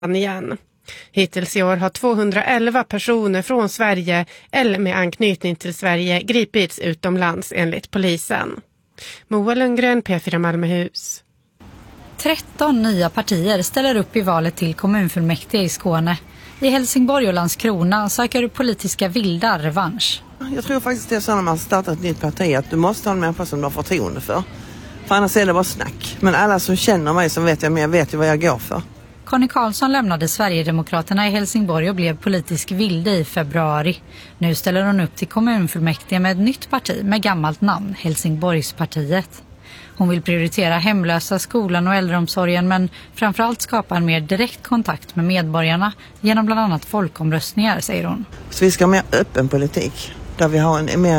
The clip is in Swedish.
igen. Hittills i år har 211 personer från Sverige eller med anknytning till Sverige gripits utomlands enligt polisen. Moa Lundgren, P4 Malmöhus. 13 nya partier ställer upp i valet till kommunfullmäktige i Skåne. I Helsingborg och Landskrona söker politiska vildar revansch. Jag tror faktiskt det är så när man startar ett nytt parti att du måste ha en människa som du har förtroende för. För annars är det bara snack. Men alla som känner mig som vet ju vad jag går för. Conny Karlsson lämnade Sverigedemokraterna i Helsingborg och blev politisk vilde i februari. Nu ställer hon upp till kommunfullmäktige med ett nytt parti med gammalt namn, Helsingborgspartiet. Hon vill prioritera hemlösa, skolan och äldreomsorgen men framförallt skapa en mer direkt kontakt med medborgarna genom bland annat folkomröstningar, säger hon. Så vi ska ha mer öppen politik där vi har en mer